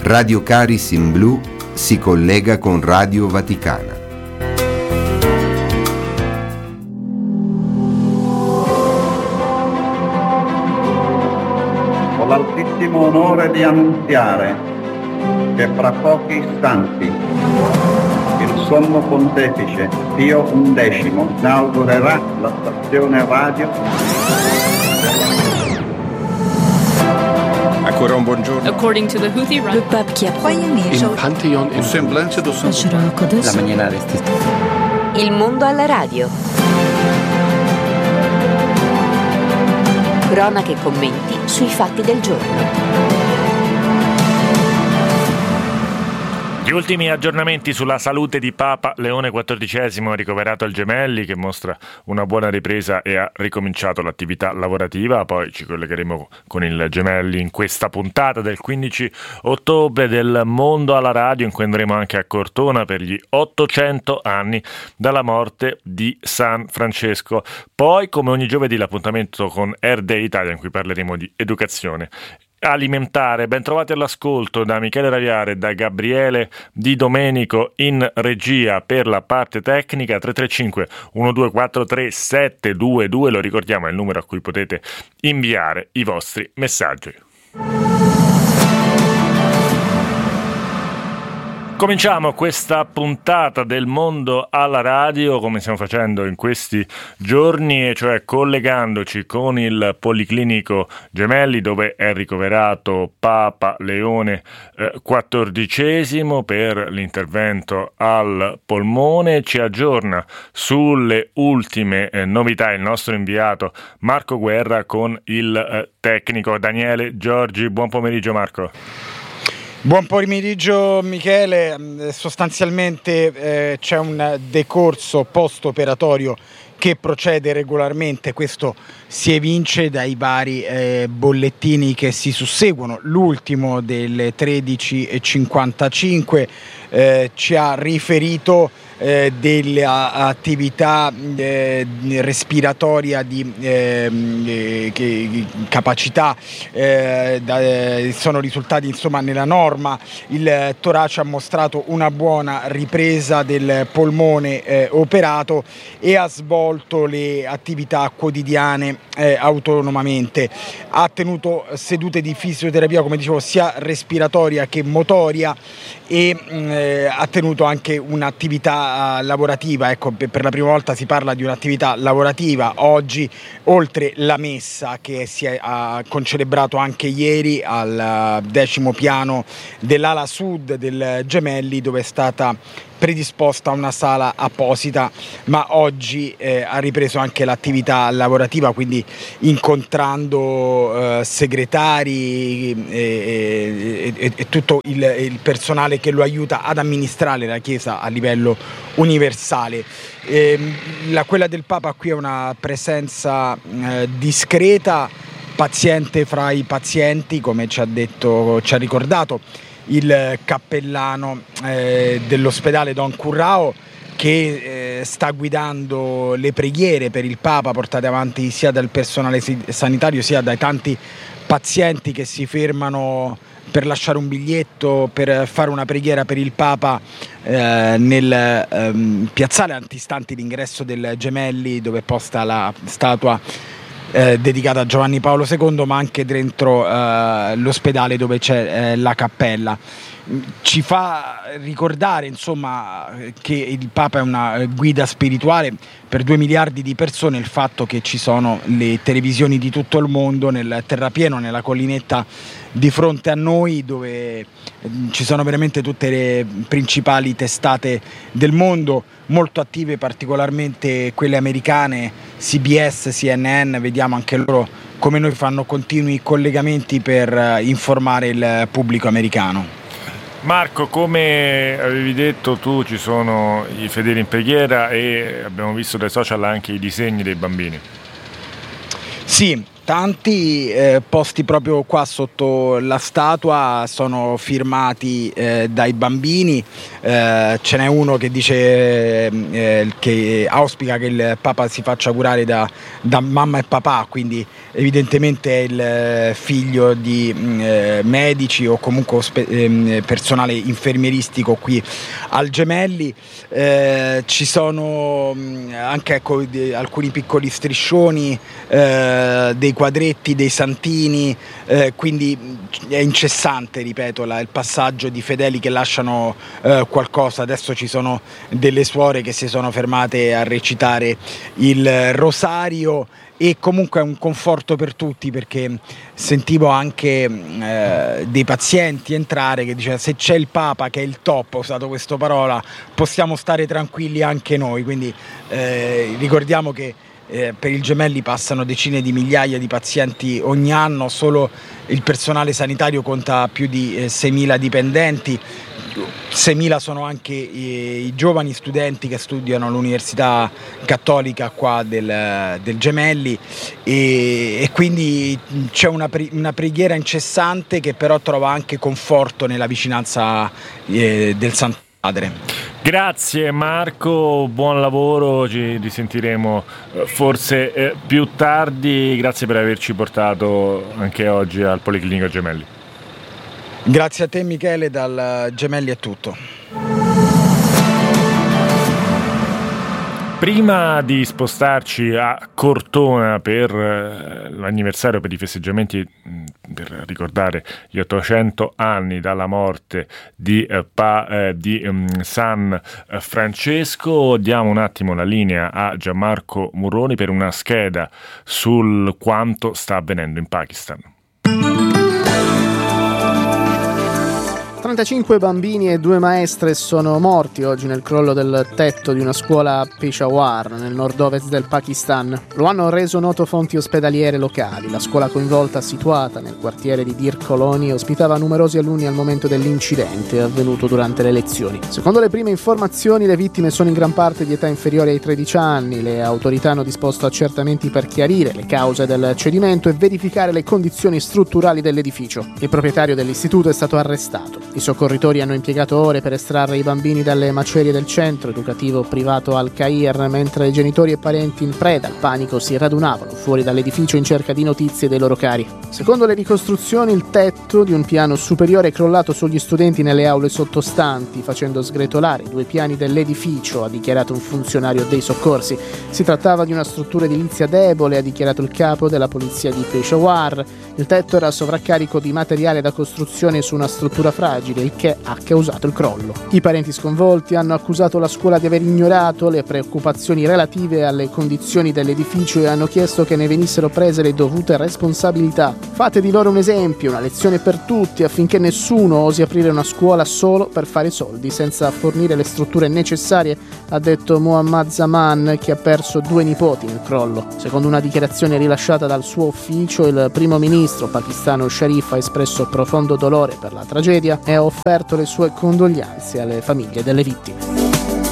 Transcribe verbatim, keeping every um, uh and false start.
Radio Caris in Blu si collega con Radio Vaticana. Ho l'altissimo onore di annunziare che fra pochi istanti il Sommo Pontefice Pio undicesimo inaugurerà la stazione radio. Ancora un buongiorno. According to the Houthi Le pape qui a Il Pantheon in Semblance do Santo. La mañana restita. Il mondo alla radio. Cronache e commenti sui fatti del giorno. Gli ultimi aggiornamenti sulla salute di Papa Leone quattordicesimo, ricoverato al Gemelli, che mostra una buona ripresa e ha ricominciato l'attività lavorativa. Poi ci collegheremo con il Gemelli in questa puntata del quindici ottobre del Mondo alla Radio, in cui andremo anche a Cortona per gli ottocento anni dalla morte di San Francesco. Poi, come ogni giovedì, l'appuntamento con Air Day Italia, in cui parleremo di educazione alimentare. Ben trovati all'ascolto da Michele Raviare e da Gabriele Di Domenico in regia per la parte tecnica. Tre tre cinque uno due quattro tre sette due due, lo ricordiamo, è il numero a cui potete inviare i vostri messaggi. Cominciamo questa puntata del Mondo alla Radio, come stiamo facendo in questi giorni, e cioè collegandoci con il Policlinico Gemelli, dove è ricoverato Papa Leone quattordicesimo per l'intervento al polmone. Ci aggiorna sulle ultime eh, novità il nostro inviato Marco Guerra con il eh, tecnico Daniele Giorgi. Buon pomeriggio Marco. Buon pomeriggio Michele, sostanzialmente eh, c'è un decorso post-operatorio che procede regolarmente, questo si evince dai vari eh, bollettini che si susseguono. L'ultimo delle tredici e cinquantacinque eh, ci ha riferito eh, dell'attività eh, respiratoria di eh, che, capacità eh, da, eh, sono risultati insomma nella norma. Il torace ha mostrato una buona ripresa del polmone eh, operato e ha svolto le attività quotidiane eh, autonomamente. Ha tenuto sedute di fisioterapia, come dicevo, sia respiratoria che motoria, e eh, ha tenuto anche un'attività lavorativa. Ecco, per la prima volta si parla di un'attività lavorativa oggi, oltre la messa che si è ha concelebrato anche ieri al decimo piano dell'ala sud del Gemelli, dove è stata predisposta una sala apposita, ma oggi eh, ha ripreso anche l'attività lavorativa, quindi incontrando eh, segretari e, e, e tutto il, il personale che lo aiuta ad amministrare la Chiesa a livello universale. E, la, quella del Papa qui è una presenza eh, discreta, paziente fra i pazienti, come ci ha detto, ci ha ricordato il cappellano eh, dell'ospedale Don Currao, che eh, sta guidando le preghiere per il Papa portate avanti sia dal personale sanitario sia dai tanti pazienti che si fermano per lasciare un biglietto, per fare una preghiera per il Papa eh, nel ehm, piazzale antistanti l'ingresso del Gemelli, dove è posta la statua Eh, dedicata a Giovanni Paolo secondo, ma anche dentro eh, l'ospedale dove c'è eh, la cappella. Ci fa ricordare insomma che il Papa è una guida spirituale per due miliardi di persone, il fatto che ci sono le televisioni di tutto il mondo nel terrapieno, nella collinetta di fronte a noi, dove ci sono veramente tutte le principali testate del mondo, molto attive, particolarmente quelle americane, C B S, C N N. Vediamo anche loro come noi fanno continui collegamenti per informare il pubblico americano. Marco, come avevi detto tu, ci sono i fedeli in preghiera e abbiamo visto dai social anche i disegni dei bambini. Sì, tanti, eh, posti proprio qua sotto la statua, sono firmati eh, dai bambini, eh, ce n'è uno che dice eh, che auspica che il Papa si faccia curare da, da mamma e papà, quindi evidentemente è il figlio di eh, medici o comunque ospe- eh, personale infermieristico qui al Gemelli. Eh, ci sono anche ecco, di, alcuni piccoli striscioni, eh, dei quadretti, dei santini, eh, quindi è incessante, ripeto, la, il passaggio di fedeli che lasciano eh, qualcosa. Adesso ci sono delle suore che si sono fermate a recitare il rosario, e comunque è un conforto per tutti, perché sentivo anche eh, dei pazienti entrare che dicevano: se c'è il Papa che è il top, ho usato questa parola, possiamo stare tranquilli anche noi. Quindi eh, ricordiamo che eh, per il Gemelli passano decine di migliaia di pazienti ogni anno, solo il personale sanitario conta più di eh, seimila dipendenti. seimila sono anche i, i giovani studenti che studiano all'Università Cattolica qua del, del Gemelli, e, e quindi c'è una, pre, una preghiera incessante che però trova anche conforto nella vicinanza eh, del Santo Padre. Grazie Marco, buon lavoro, ci risentiremo forse eh, più tardi. Grazie per averci portato anche oggi al Policlinico Gemelli. Grazie a te Michele, dal Gemelli è tutto. Prima di spostarci a Cortona per eh, l'anniversario, per i festeggiamenti, mh, per ricordare gli ottocento anni dalla morte di, eh, pa, eh, di um, San Francesco, diamo un attimo la linea a Gianmarco Murroni per una scheda sul quanto sta avvenendo in Pakistan. trentacinque bambini e due maestre sono morti oggi nel crollo del tetto di una scuola a Peshawar, nel nord-ovest del Pakistan. Lo hanno reso noto fonti ospedaliere locali. La scuola coinvolta, situata nel quartiere di Dir Colony, ospitava numerosi alunni al momento dell'incidente avvenuto durante le lezioni. Secondo le prime informazioni, le vittime sono in gran parte di età inferiore ai tredici anni. Le autorità hanno disposto accertamenti per chiarire le cause del cedimento e verificare le condizioni strutturali dell'edificio. Il proprietario dell'istituto è stato arrestato. I soccorritori hanno impiegato ore per estrarre i bambini dalle macerie del centro educativo privato Al-Khair, mentre genitori e parenti in preda al panico si radunavano fuori dall'edificio in cerca di notizie dei loro cari. Secondo le ricostruzioni, il tetto di un piano superiore è crollato sugli studenti nelle aule sottostanti, facendo sgretolare i due piani dell'edificio, ha dichiarato un funzionario dei soccorsi. Si trattava di una struttura edilizia debole, ha dichiarato il capo della polizia di Peshawar. Il tetto era a sovraccarico di materiale da costruzione su una struttura fragile, il che ha causato il crollo. I parenti sconvolti hanno accusato la scuola di aver ignorato le preoccupazioni relative alle condizioni dell'edificio e hanno chiesto che ne venissero prese le dovute responsabilità. Fate di loro un esempio, una lezione per tutti, affinché nessuno osi aprire una scuola solo per fare soldi, senza fornire le strutture necessarie, ha detto Muhammad Zaman, che ha perso due nipoti nel crollo. Secondo una dichiarazione rilasciata dal suo ufficio, il primo ministro pakistano Sharif ha espresso profondo dolore per la tragedia e ha offerto le sue condoglianze alle famiglie delle vittime.